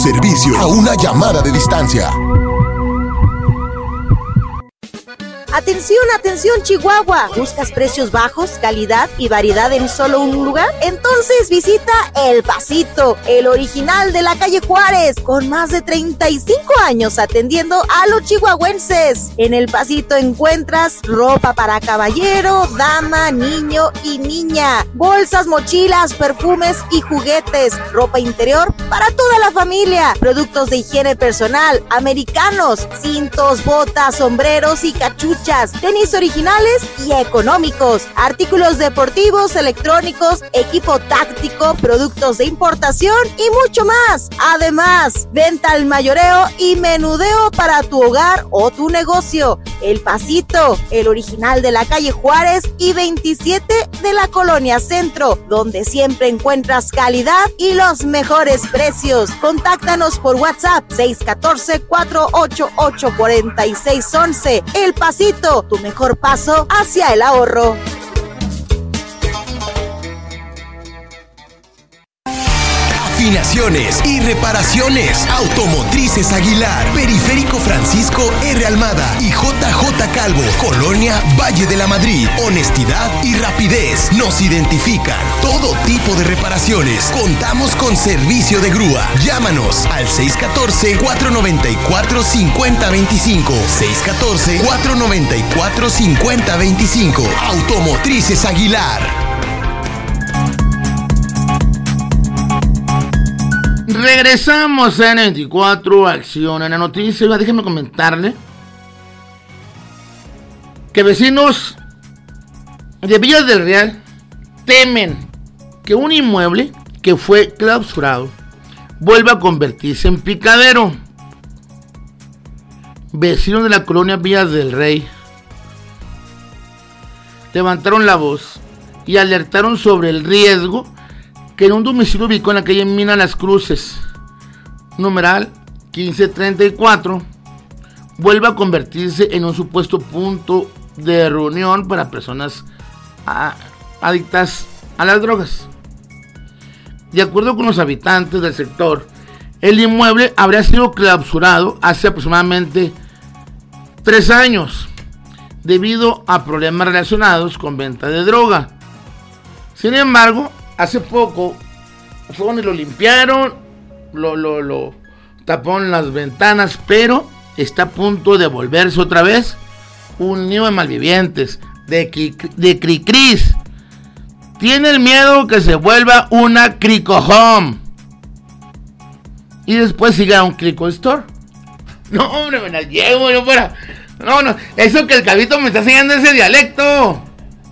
Servicio a una llamada de distancia. Atención, atención, Chihuahua. ¿Buscas precios bajos, calidad y variedad en solo un lugar? Entonces visita El Pasito, el original de la calle Juárez, con más de 35 años atendiendo a los chihuahuenses. En El Pasito encuentras ropa para caballero, dama, niño y niña, bolsas, mochilas, perfumes y juguetes, ropa interior para toda la familia, productos de higiene personal, americanos, cintos, botas, sombreros y cachuchas, tenis originales y económicos, artículos deportivos, electrónicos, equipo táctico, productos de importación y mucho más. Además, venta al mayoreo y menudeo para tu hogar o tu negocio. El Pasito, el original de la calle Juárez y 27 de la Colonia Centro, donde siempre encuentras calidad y los mejores precios. Contáctanos por WhatsApp 614-488-4611. El Pasito, tu mejor paso hacia el ahorro. Afinaciones y reparaciones. Automotrices Aguilar. Periférico Francisco R. Almada y JJ Calvo. Colonia Valle de la Madrid. Honestidad y rapidez nos identifican. Todo tipo de reparaciones. Contamos con servicio de grúa. Llámanos al 614-494-5025. 614-494-5025. Automotrices Aguilar. Regresamos a N24 Acción en la noticia. Déjenme comentarle que vecinos de Villas del Real temen que un inmueble que fue clausurado vuelva a convertirse en picadero. Vecinos de la colonia Villas del Rey levantaron la voz y alertaron sobre el riesgo que en un domicilio ubicado en la calle Mina Las Cruces, numeral 1534, vuelva a convertirse en un supuesto punto de reunión para personas adictas a las drogas. De acuerdo con los habitantes del sector, el inmueble habría sido clausurado hace aproximadamente 3 años debido a problemas relacionados con venta de droga. Sin embargo, hace poco fueron y lo limpiaron, lo taparon las ventanas, pero está a punto de volverse otra vez un nido de malvivientes, de cricris. Tiene el miedo que se vuelva una crico home y después siga un crico store. No, hombre, me la llevo yo para... No, eso que el Cabito me está enseñando ese dialecto.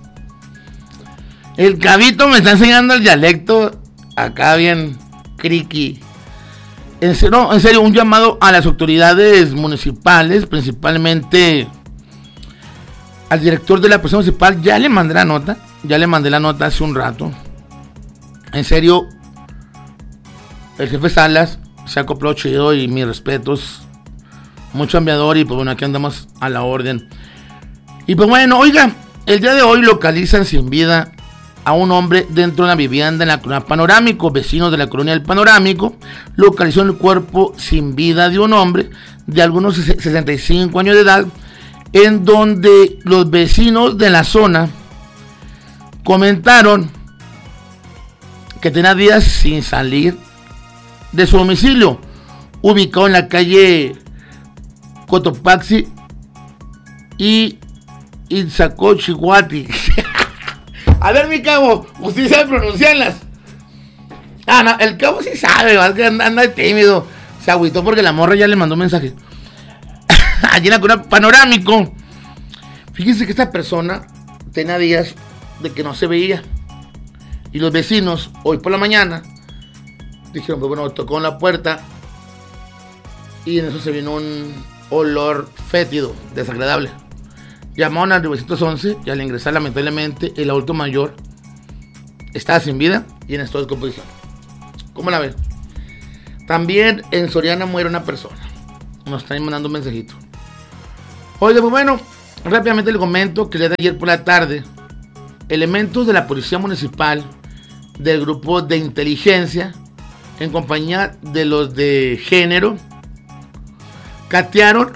El Cabito me está enseñando el dialecto acá bien criqui. En serio, un llamado a las autoridades municipales, principalmente al director de la policía municipal. Ya le mandé la nota hace un rato. En serio, el jefe Salas se acopló chido y mis respetos. Mucho enviador y pues bueno, aquí andamos a la orden. Y pues bueno, oiga, el día de hoy localizan sin vida a un hombre dentro de una vivienda en la colonia Panorámico. Vecinos de la colonia del Panorámico localizó el cuerpo sin vida de un hombre de algunos 65 años de edad, en donde los vecinos de la zona comentaron que tenía días sin salir de su domicilio, ubicado en la calle Cotopaxi y Itzacochihuatl. A ver, mi cabo, usted sabe pronunciarlas. No, el cabo sí sabe, es que anda tímido. Se agüitó porque la morra ya le mandó un mensaje. Allí en la cuna Panorámico. Fíjense que esta persona tenía días de que no se veía. Y los vecinos, hoy por la mañana, dijeron, pues bueno, tocó en la puerta. Y en eso se vino un olor fétido, desagradable. Llamaron al 911 y al ingresar, lamentablemente, el adulto mayor estaba sin vida y en estado de descomposición. ¿Cómo la ven? También en Soriana muere una persona. Nos están mandando un mensajito. Oye, pues bueno, rápidamente le comento que el día de ayer por la tarde, elementos de la Policía Municipal del Grupo de Inteligencia en compañía de los de género, catearon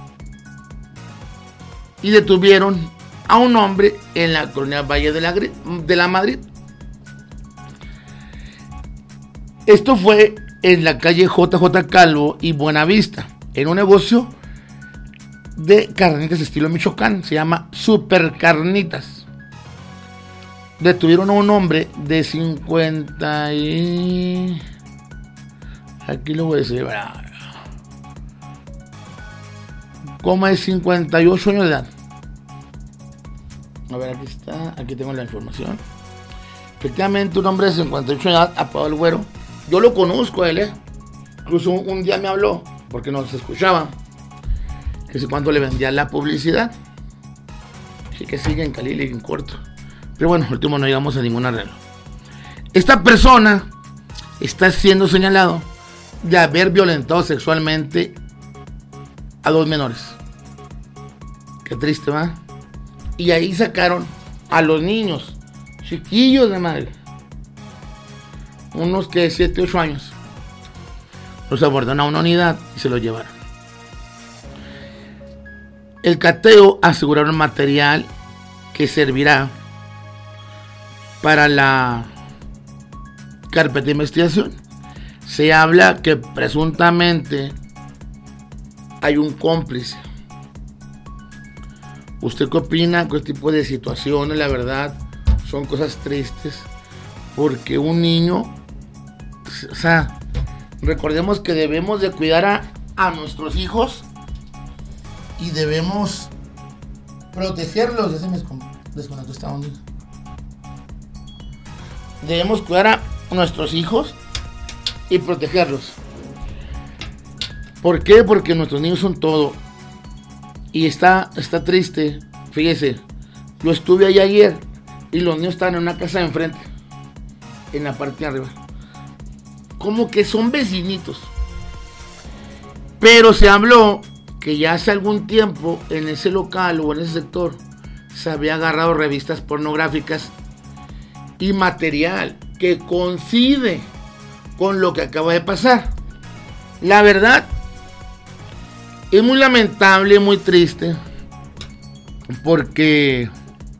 y detuvieron a un hombre en la colonia Valle de la Madrid. Esto fue en la calle JJ Calvo y Buenavista, en un negocio de carnitas estilo Michoacán, se llama Super Carnitas. Detuvieron a un hombre de 50 y... aquí lo voy a decir, como de 58 años de edad. A ver, aquí está, aquí tengo la información. Efectivamente, un hombre de 58 años de edad, apodado el Güero. Yo lo conozco a él, incluso un día me habló, porque nos escuchaba, que sé cuánto le vendía la publicidad. Así que sigue en Calil y en corto. Pero bueno, último no llegamos a ningún arreglo. Esta persona está siendo señalado de haber violentado sexualmente a 2 menores. Qué triste, ¿va? Y ahí sacaron a los niños, chiquillos de madre, unos que 7, 8 años. Los abordaron a una unidad y se los llevaron. El cateo aseguraron material que servirá para la carpeta de investigación. Se habla que presuntamente hay un cómplice. ¿Usted qué opina con este tipo de situaciones? La verdad, son cosas tristes, porque un niño, o sea, recordemos que debemos de cuidar a nuestros hijos y debemos protegerlos. Ya se me desconectó esta onda. Debemos cuidar a nuestros hijos y protegerlos. ¿Por qué? Porque nuestros niños son todo. Y está triste. Fíjese, yo estuve ahí ayer y los niños estaban en una casa de enfrente, en la parte de arriba. Como que son vecinitos. Pero se habló que ya hace algún tiempo en ese local o en ese sector se había agarrado revistas pornográficas y material que coincide con lo que acaba de pasar. La verdad, es muy lamentable, muy triste, porque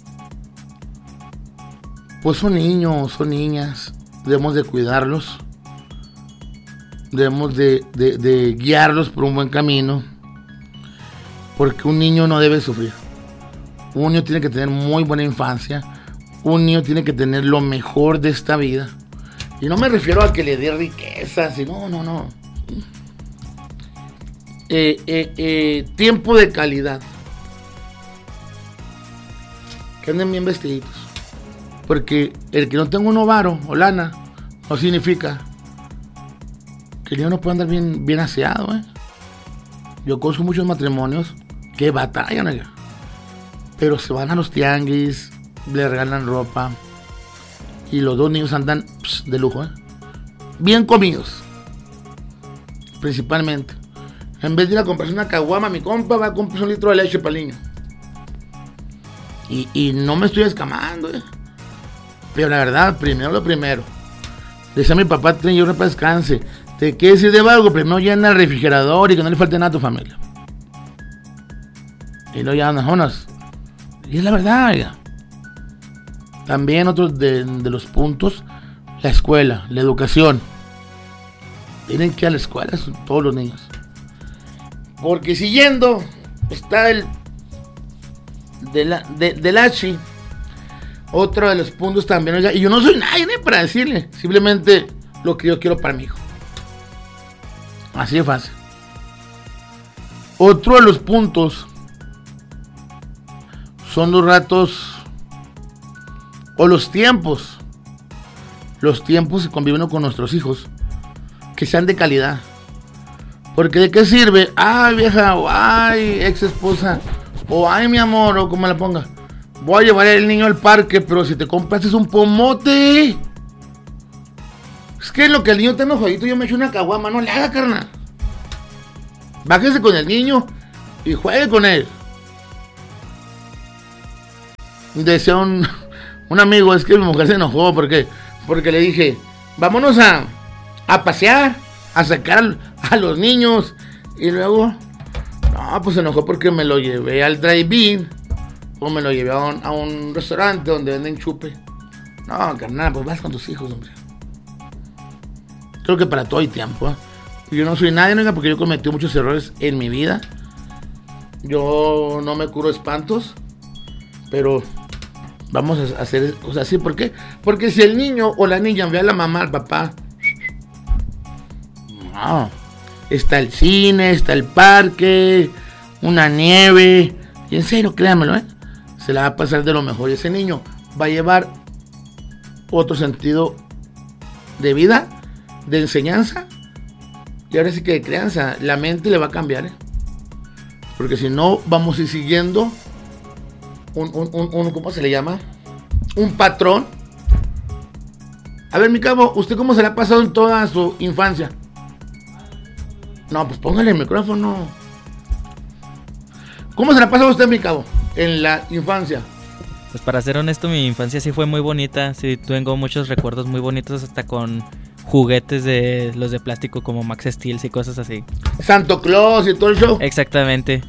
pues son niños, son niñas, debemos de cuidarlos, debemos de guiarlos por un buen camino, porque un niño no debe sufrir. Un niño tiene que tener muy buena infancia, un niño tiene que tener lo mejor de esta vida. Y no me refiero a que le dé riquezas, sino, no. Tiempo de calidad. Que anden bien vestiditos. Porque el que no tenga un ovaro o lana no significa que el niño no pueda andar bien aseado, ¿eh? Yo conozco muchos matrimonios que batallan allá, pero se van a los tianguis, le regalan ropa y los 2 niños andan de lujo, ¿eh? Bien comidos, principalmente. En vez de ir a comprarse una caguama, mi compa va a comprarse 1 litro de leche para el niño. Y no me estoy escamando, ¿eh? Pero la verdad, primero lo primero. Decía mi papá, yo no para descanse. Te quedes ir de vago, primero llena el refrigerador y que no le falte nada a tu familia. Y luego ya andas jonas. Y es la verdad, ya. También otro de los puntos, la escuela, la educación. Tienen que ir a la escuela todos los niños. Porque siguiendo está el del H. Otro de los puntos también, oiga, y yo no soy nadie para decirle, simplemente lo que yo quiero para mi hijo. Así de fácil. Otro de los puntos son los ratos o los tiempos que conviven con nuestros hijos, que sean de calidad. Porque de qué sirve, ay vieja, o ay ex esposa, o ay mi amor, o como la ponga, voy a llevar al niño al parque, pero si te compras es un pomote. Es que lo que el niño está enojadito, yo me echo una caguama, no le haga, carnal. Bájese con el niño y juegue con él. Decía un amigo, es que mi mujer se enojó porque le dije, vámonos a a pasear, a sacar a los niños. Y luego, no, pues se enojó porque me lo llevé al drive-in o me lo llevé a un restaurante donde venden chupe. No, carnal, pues vas con tus hijos, hombre. Creo que para todo hay tiempo, ¿eh? Yo no soy nadie, ¿no? Porque yo cometí muchos errores en mi vida. Yo no me curo espantos, pero vamos a hacer cosas así. ¿Por qué? Porque si el niño o la niña ve a la mamá, al papá, no, está el cine, está el parque, una nieve, y en serio, créanmelo, se la va a pasar de lo mejor. Y ese niño va a llevar otro sentido de vida, de enseñanza, y ahora sí que de crianza. La mente le va a cambiar, porque si no vamos a ir siguiendo un ¿cómo se le llama? Un patrón. A ver, mi cabo, ¿usted cómo se le ha pasado en toda su infancia? No, pues póngale el micrófono. ¿Cómo se la ha pasado usted, mi cabo, en la infancia? Pues para ser honesto, mi infancia sí fue muy bonita. Sí, tengo muchos recuerdos muy bonitos, hasta con juguetes de los de plástico como Max Steel y cosas así. Santo Claus y todo el show. Exactamente.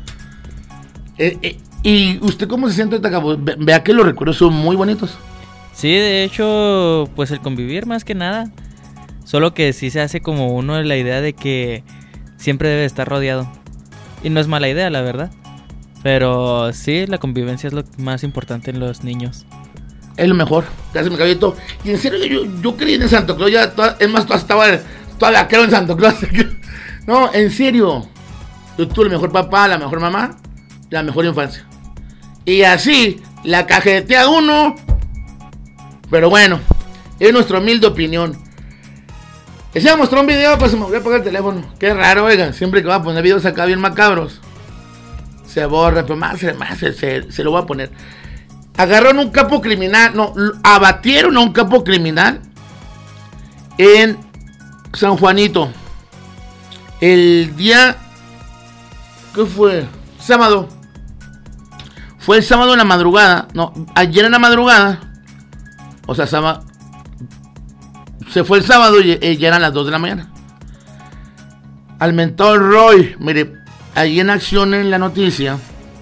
¿Y usted cómo se siente, cabo? Vea que los recuerdos son muy bonitos. Sí, de hecho, pues el convivir más que nada. Solo que sí se hace como uno la idea de que siempre debe estar rodeado. Y no es mala idea, la verdad. Pero sí, la convivencia es lo más importante en los niños. Es lo mejor. Gracias, mi caballito. Y en serio, yo creí en Santo Claus. Es más, todavía creo en Santo Claus. No, en serio. Yo tuve el mejor papá, la mejor mamá, la mejor infancia. Y así, la cajetea uno. Pero bueno, es nuestra humilde opinión. Les iba a mostrar un video, pues se me volvió a apagar el teléfono. Qué raro, oigan. Siempre que va a poner videos acá bien macabros, se borra, pero más se lo voy a poner. Agarraron un capo criminal, no, abatieron a un capo criminal en San Juanito. El día, ¿qué fue? Sábado. Fue el sábado en la madrugada, no, ayer en la madrugada. O sea, sábado. Se fue el sábado y ya eran las 2 de la mañana. Al mentado Roy, mire, allí en acción en la noticia,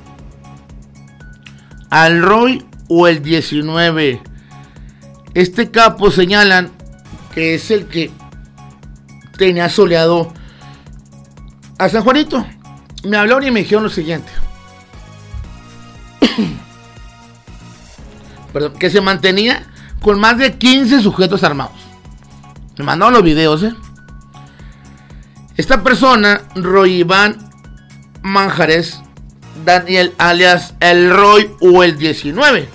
al Roy o el 19. Este capo señalan que es el que tenía soleado a San Juanito. Me hablaron y me dijeron lo siguiente. Perdón, que se mantenía con más de 15 sujetos armados. Me mandaron los videos, Esta persona, Roy Iván Manjares Daniel, alias el Roy o el 19,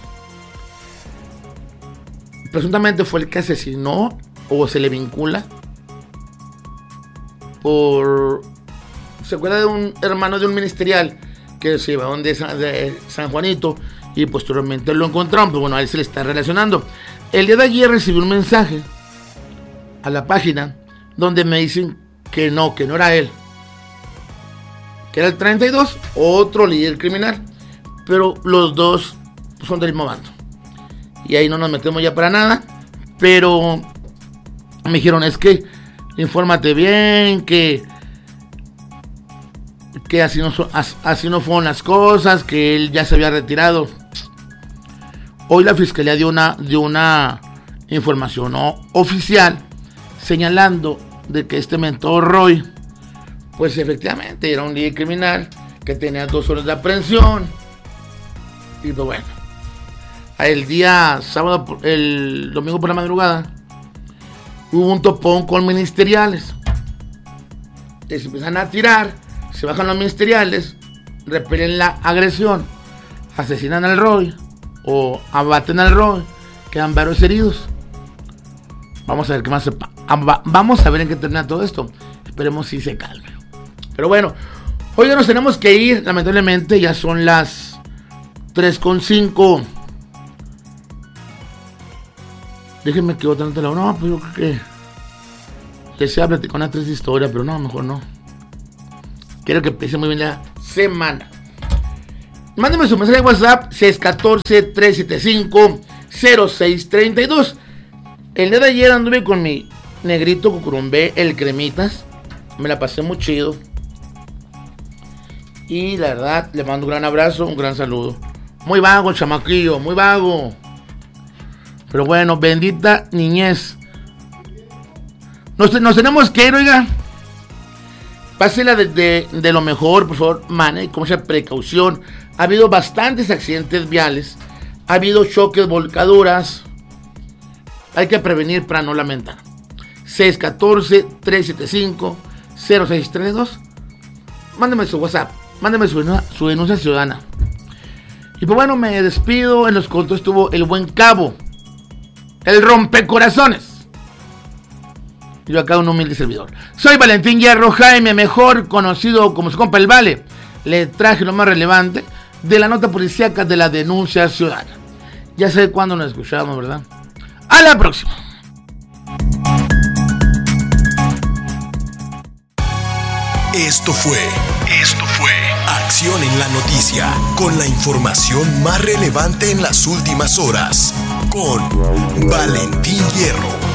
presuntamente fue el que asesinó o se le vincula por... ¿Se acuerda de un hermano de un ministerial que se iba de San Juanito y posteriormente lo encontraron? Pues bueno, a él se le está relacionando. El día de ayer recibí un mensaje a la página donde me dicen que no era él, que era el 32, otro líder criminal, pero los dos son del mismo bando. Y ahí no nos metemos ya para nada, pero me dijeron, es que infórmate bien, que así no fueron las cosas, que él ya se había retirado. Hoy la fiscalía dio una información oficial señalando de que este mentor Roy, pues efectivamente era un líder criminal que tenía 2 horas de aprehensión. Y pues bueno, el día sábado, el domingo por la madrugada, hubo un topón con ministeriales. Se empiezan a tirar, se bajan los ministeriales, repelen la agresión, asesinan al Roy o abaten al Roy, quedan varios heridos. Vamos a ver qué más vamos a ver en qué termina todo esto. Esperemos si se calme. Pero bueno, hoy ya nos tenemos que ir. Lamentablemente ya son las 3:05. Déjenme que otra nota. No, pues yo creo que desea platicar una triste historia, pero no, mejor no. Quiero que empiece muy bien la semana. Mándeme su mensaje de WhatsApp 614-375-0632. El día de ayer anduve con mi Negrito Cucurumbé, el Cremitas. Me la pasé muy chido. Y la verdad, le mando un gran abrazo, un gran saludo. Muy vago, chamaquillo, muy vago. Pero bueno, bendita niñez. Nos tenemos que ir, oiga. Pásela de lo mejor, por favor, maneje con mucha precaución. Ha habido bastantes accidentes viales. Ha habido choques, volcaduras. Hay que prevenir para no lamentar. 614-375-0632. Mándeme su WhatsApp. Mándeme su denuncia ciudadana. Y pues bueno, me despido. En los controles estuvo el buen Cabo, el rompecorazones. Yo acá un humilde servidor. Soy Valentín Hierro Jaime, mejor conocido como su compa el Vale. Le traje lo más relevante de la nota policíaca de la denuncia ciudadana. Ya sé cuándo nos escuchamos, ¿verdad? ¡A la próxima! Esto fue Acción en la Noticia, con la información más relevante en las últimas horas, con Valentín Hierro.